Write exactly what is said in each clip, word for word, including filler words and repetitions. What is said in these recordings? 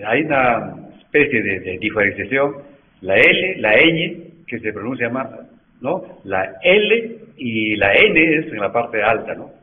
hay una especie de, de diferenciación, la L, la ñ, que se pronuncia más, ¿no? La L y la N es en la parte alta, ¿no?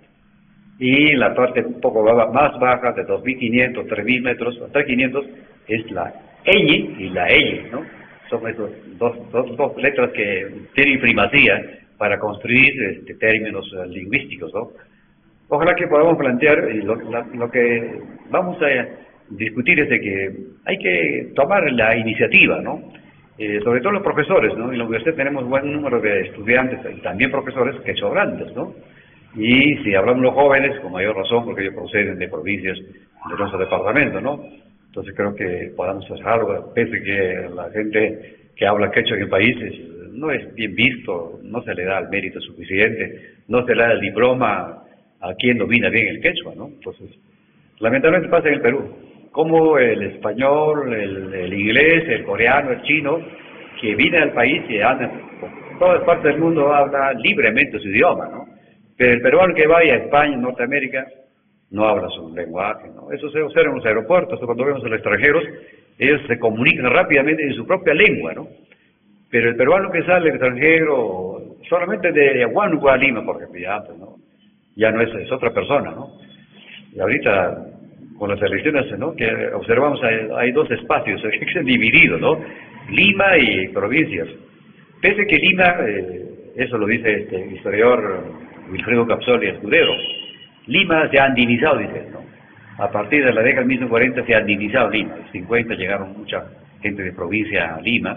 Y la parte un poco más baja, de dos mil quinientos, tres mil metros, tres mil quinientos, es la ñ y la ñ, ¿no? Son esas dos, dos, dos letras que tienen primacía para construir este, términos uh, lingüísticos, ¿no? Ojalá que podamos plantear, y lo, la, lo que vamos a discutir es de que hay que tomar la iniciativa, ¿no? Eh, sobre todo los profesores, ¿no? En la universidad tenemos buen número de estudiantes y también profesores quechohablantes, ¿no? Y si hablamos los jóvenes, con mayor razón, porque ellos proceden de provincias de nuestro departamento, ¿no? Entonces creo que podamos hacer algo, pese que la gente que habla quechua en el país es, no es bien visto, no se le da el mérito suficiente, no se le da el diploma a quien domina bien el quechua, ¿no? Entonces, lamentablemente pasa en el Perú, como el español, el, el inglés, el coreano, el chino, que viene al país y anda por todas partes del mundo, habla libremente su idioma, ¿no? Pero el peruano que vaya a España, Norteamérica, no habla su lenguaje, ¿no? Eso se observa en los aeropuertos, cuando vemos a los extranjeros, ellos se comunican rápidamente en su propia lengua, ¿no? Pero el peruano que sale extranjero, solamente de Huánuco a Lima, porque ya, pues, ¿no? ya no es, es otra persona, ¿no? Y ahorita, con las elecciones, ¿no? que observamos, hay, hay dos espacios que se han dividido, ¿no? Lima y provincias. Pese que Lima, eh, eso lo dice este historiador Wilfredo Capsoli Escudero, Lima se ha andinizado, dice, ¿no? A partir de la década de mil novecientos cuarenta se ha andinizado Lima. En los cincuenta llegaron mucha gente de provincia a Lima,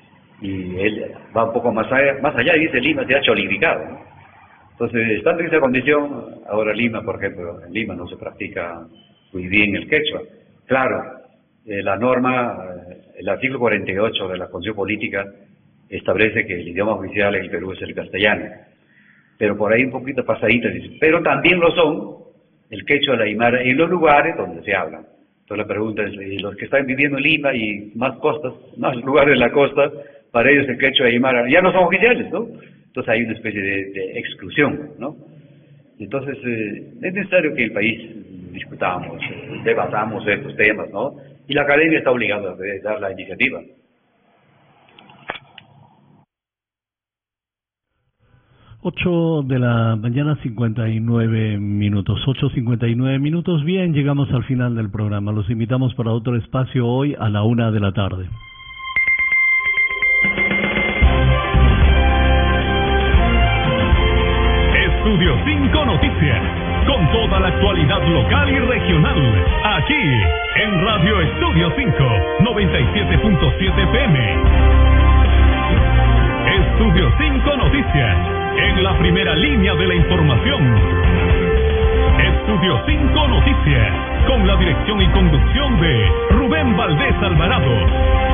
y él va un poco más allá, más allá y dice Lima se ha cholificado, ¿no? Entonces, estando en esa condición, ahora Lima, por ejemplo, en Lima no se practica muy bien el quechua. Claro, eh, la norma, eh, el artículo cuarenta y ocho de la Constitución Política establece que el idioma oficial en el Perú es el castellano, pero por ahí un poquito pasadita dice, pero también lo son el quechua, la aymara, en los lugares donde se hablan. Entonces la pregunta es, ¿y los que están viviendo en Lima y más costas, más lugares en la costa, para ellos el quechua y aymara ya no son oficiales, ¿no? Entonces hay una especie de, de exclusión, ¿no? Entonces eh, es necesario que el país discutamos, eh, debatamos estos temas, ¿no? Y la academia está obligada a dar la iniciativa. Ocho de la mañana, cincuenta y nueve minutos. Ocho cincuenta y nueve minutos. Bien, llegamos al final del programa. Los invitamos para otro espacio hoy a la una de la tarde. Estudio cinco Noticias, con toda la actualidad local y regional, aquí en Radio Estudio cinco, noventa y siete punto siete F M. Estudio cinco Noticias, en la primera línea de la información. Estudio cinco Noticias, con la dirección y conducción de Rubén Valdés Alvarado.